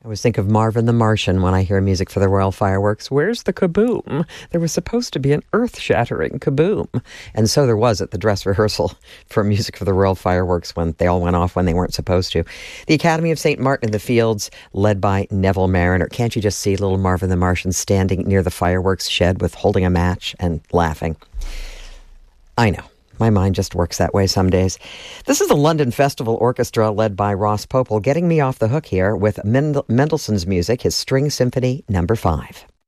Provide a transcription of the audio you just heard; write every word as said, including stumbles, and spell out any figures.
always think of Marvin the Martian when I hear music for the Royal Fireworks. Where's the kaboom? There was supposed to be an earth-shattering kaboom. And so there was at the dress rehearsal for music for the Royal Fireworks when they all went off when they weren't supposed to. The Academy of Saint Martin in the Fields, led by Neville Mariner. Can't you just see little Marvin the Martian standing near the fireworks shed with holding a match and laughing? I know. My mind just works that way some days. This is the London Festival Orchestra led by Ross Popel, getting me off the hook here with Mendel- Mendelssohn's music, his String Symphony number five.